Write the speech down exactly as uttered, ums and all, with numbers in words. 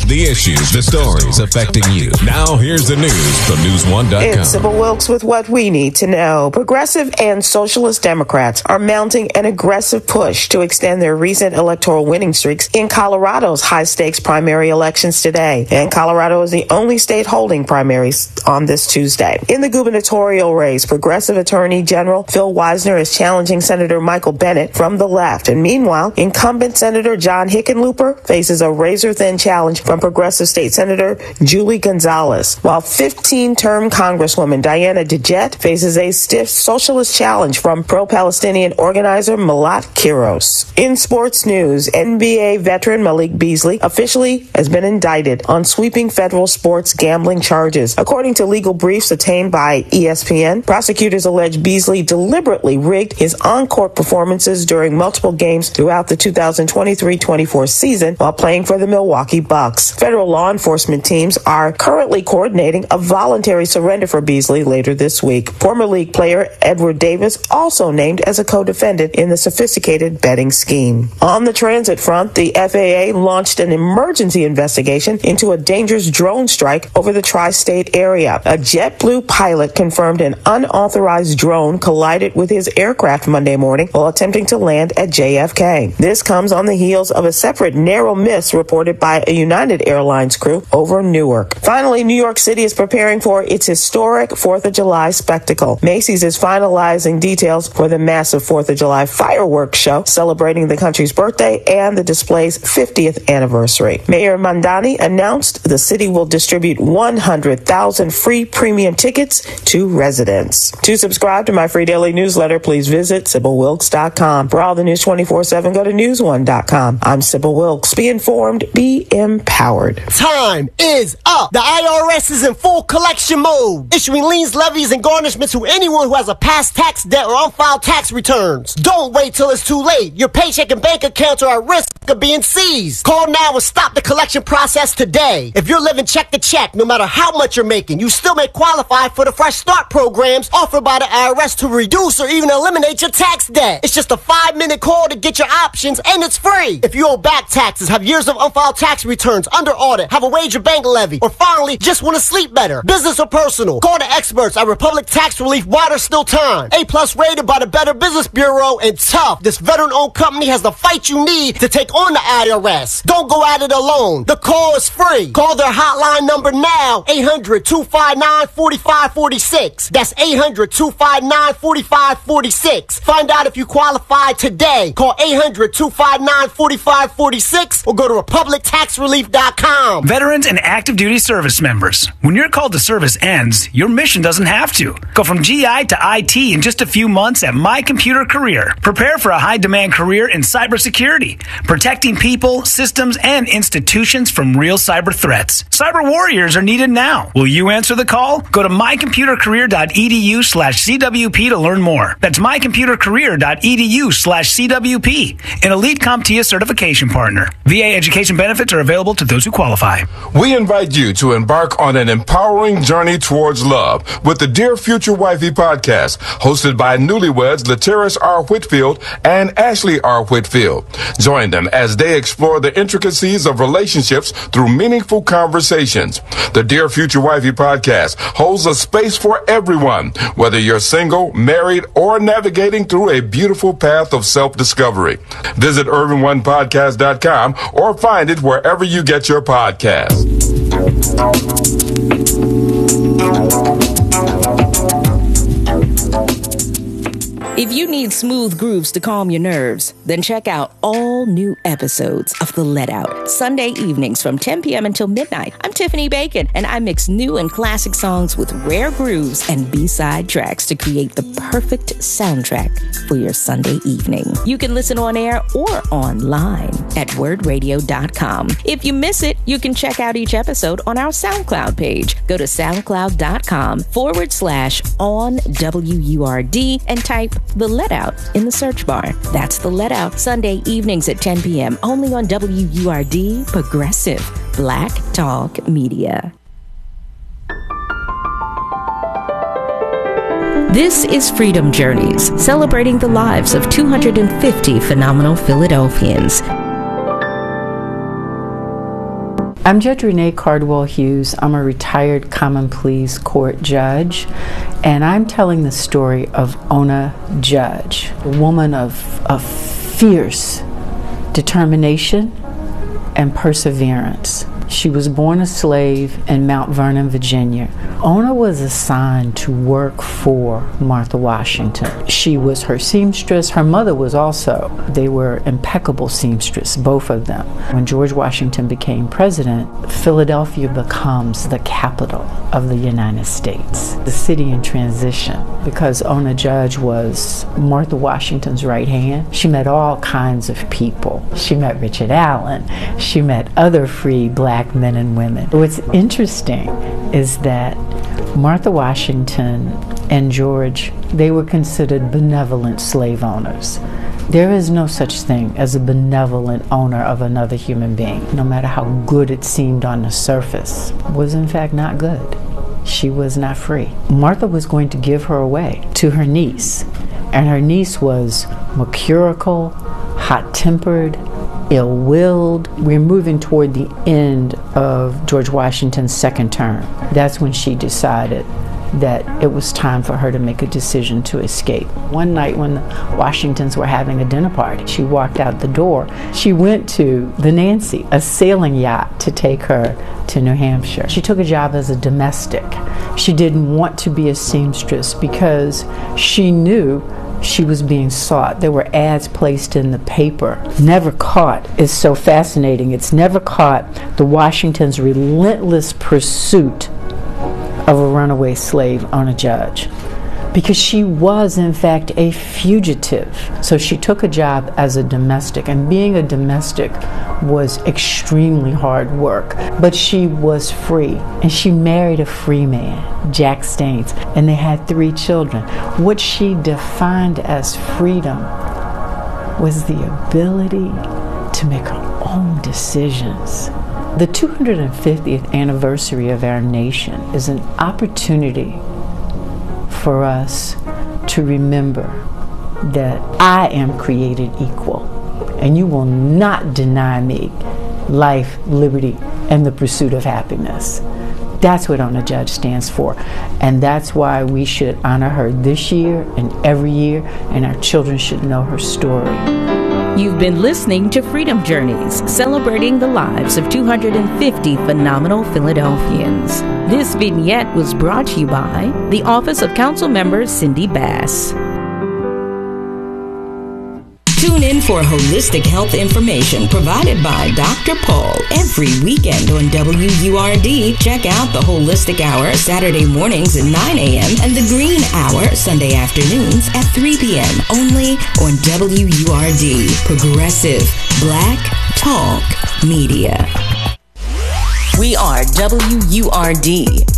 the issues, the stories affecting you. Now here's the news from news one dot com. It's Sybil Wilkes with what we need to know. Progressive and socialist Democrats are mounting an aggressive push to extend their recent electoral winning streaks in Colorado's high-stakes primary elections today. And Colorado is the only state holding primaries on this Tuesday. In the gubernatorial race, Progressive Attorney General Phil Weisner is challenging Senator Michael Bennet from the left. And meanwhile, incumbent Senator John Hickenlooper faces a razor-thin challenge from Progressive State Senator Julie Gonzalez, while fifteen-term Congresswoman Diana DeJette faces a stiff socialist challenge from pro-Palestinian organizer Malat Kiros. In sports news, N B A veteran Malik Beasley officially has been indicted on sweeping federal sports gambling charges. According to legal briefs obtained by E S P N, prosecutors allege Beasley deliberately rigged his on-court performances during multiple games throughout the two thousand twenty-three twenty-four season while playing for the Milwaukee Bucks. Federal law enforcement teams are currently coordinating a voluntary surrender for Beasley later this week. Former league player Edward Davis also named as a co-defendant in the sophisticated betting scheme. On the transit front, the F A A launched an emergency investigation into a dangerous drone strike over the tri-state area. A JetBlue pilot confirmed an unauthorized drone collided with his aircraft Monday morning while attempting to land at J F K. This comes on the heels of a separate narrow miss reported by a United Airlines crew over Newark. Finally, New York City is preparing for its historic fourth of July spectacle. Macy's is finalizing details for the massive fourth of July fireworks show celebrating the country's birthday and the display's fiftieth anniversary. Mayor Mamdani announced the city will distribute one hundred thousand free premium tickets to residents. To subscribe to my free daily newsletter, please visit Sybil Wilkes dot com. For all the news twenty-four seven, go to news one dot com. I'm Sybil Wilkes. Be informed, be empowered. Time is up. The I R S is in full collection mode, issuing liens, levies, and garnishments to anyone who has a past tax debt or unfiled tax returns. Don't wait till it's too late. Your paycheck and bank accounts are at risk of being seized. Call now and stop the collection process today. If you're living check to check, no matter how much you're making, you still may qualify for the Fresh Start programs offered by the I R S to reduce or even eliminate your tax debt. It's just a five-minute call to get your options, and it's free. If you owe back taxes, have years of unfiled tax returns, under audit, have a wage or bank levy, or finally just want to sleep better, business or personal, call the experts at Republic Tax Relief while there's still time. A-plus rated by the Better Business Bureau, and tough. This veteran-owned company has the fight you need to take on the I R S. Don't go at it alone. The call is free. Call their hotline number now, eight hundred, two five nine, four five four six. That's eight hundred, two five nine, four five four six. Find out if you qualify today. Call eight hundred, two five nine, four five four six or go to republic tax relief dot com. Veterans and active duty service members. When your call to service ends, your mission doesn't have to. Go from G I to I T in just a few months at My Computer Career. Prepare for a high-demand career in cybersecurity, protecting people, systems, and institutions from real cyber threats. Cyber warriors are needed now. Will you answer the call? Go to my computer career dot e d u slash c w p to learn more. That's my computer career dot e d u slash c w p, an Elite CompTIA certification partner. V A education benefits are available to those who qualify. We invite you to embark on an empowering journey towards love with the Dear Future Wifey podcast, hosted by newlyweds Latiris R. Whitfield and Ashley R. Whitfield. Join them as they explore the intricacies of relationships through meaningful conversations. The Dear Future Wifey podcast holds a space for everyone, whether you're single, married, or navigating through a beautiful path of self-discovery. Visit urban one podcast dot com or find it wherever you get your podcasts. If you need smooth grooves to calm your nerves, then check out all new episodes of The Let Out, Sunday evenings from ten p.m. until midnight. I'm Tiffany Bacon, and I mix new and classic songs with rare grooves and B-side tracks to create the perfect soundtrack for your Sunday evening. You can listen on air or online at word radio dot com. If you miss it, you can check out each episode on our SoundCloud page. Go to soundcloud.com forward slash on W U R D and type The Let Out in the search bar. That's The Let Out, Sunday evenings at ten p.m. only on W U R D, Progressive Black Talk Media. This is Freedom Journeys, celebrating the lives of two hundred fifty phenomenal Philadelphians. I'm Judge Renee Cardwell Hughes. I'm a retired common pleas court judge, and I'm telling the story of Ona Judge, a woman of, of fierce determination and perseverance. She was born a slave in Mount Vernon, Virginia. Ona was assigned to work for Martha Washington. She was her seamstress. Her mother was also. They were impeccable seamstress, both of them. When George Washington became president, Philadelphia becomes the capital of the United States, the city in transition, because Ona Judge was Martha Washington's right hand. She met all kinds of people. She met Richard Allen. She met other free black men and women. What's interesting is that Martha Washington and George, they were considered benevolent slave owners. There is no such thing as a benevolent owner of another human being, no matter how good it seemed on the surface, was in fact not good. She was not free. Martha was going to give her away to her niece, and her niece was mercurial, hot-tempered, ill-willed. We're moving toward the end of George Washington's second term. That's when she decided that it was time for her to make a decision to escape. One night when the Washingtons were having a dinner party, she walked out the door. She went to the Nancy, a sailing yacht, to take her to New Hampshire. She took a job as a domestic. She didn't want to be a seamstress because she knew she was being sought. There were ads placed in the paper. Never Caught is so fascinating. It's Never Caught, the Washingtons' relentless pursuit of a runaway slave, Ona Judge, because she was in fact a fugitive. So she took a job as a domestic, and being a domestic was extremely hard work, but she was free, and she married a free man, Jack Staines, and they had three children. What she defined as freedom was the ability to make her own decisions. The two hundred fiftieth anniversary of our nation is an opportunity for us to remember that I am created equal, and you will not deny me life, liberty, and the pursuit of happiness. That's what Ona Judge stands for, and that's why we should honor her this year and every year, and our children should know her story. You've been listening to Freedom Journeys, celebrating the lives of two hundred fifty phenomenal Philadelphians. This vignette was brought to you by the Office of Council Member Cindy Bass. Tune in for holistic health information provided by Doctor Paul every weekend on W U R D. Check out the Holistic Hour Saturday mornings at nine a.m. and the Green Hour Sunday afternoons at three p.m. only on W U R D. Progressive Black Talk Media. We are W U R D.